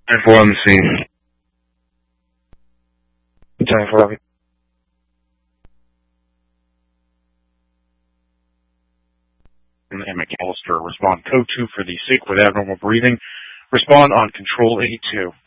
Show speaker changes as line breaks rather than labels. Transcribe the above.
10-4 on the scene. 10-4.
And McAllister, respond code 2 for the sick with abnormal breathing. Respond on control 82.